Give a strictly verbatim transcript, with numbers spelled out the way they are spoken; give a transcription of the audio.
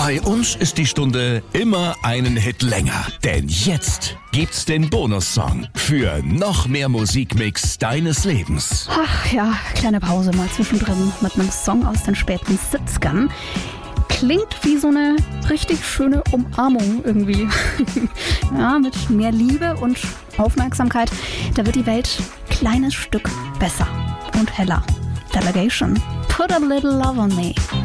Bei uns ist die Stunde immer einen Hit länger. Denn jetzt gibt's den Bonussong für noch mehr Musikmix deines Lebens. Ach ja, kleine Pause mal zwischendrin mit einem Song aus den späten siebzigern. Klingt wie so eine richtig schöne Umarmung irgendwie. Ja, mit mehr Liebe und Aufmerksamkeit, da wird die Welt ein kleines Stück besser und heller. Delegation, put a little love on me.